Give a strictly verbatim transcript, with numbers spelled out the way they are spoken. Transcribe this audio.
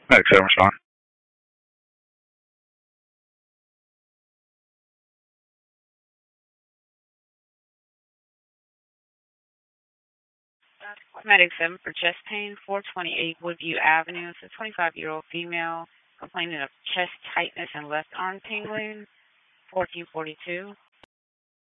Medic seven respond. Medic seven for chest pain, four twenty-eight Woodview Avenue. It's a twenty-five-year-old female complaining of chest tightness and left arm tingling, fourteen forty-two.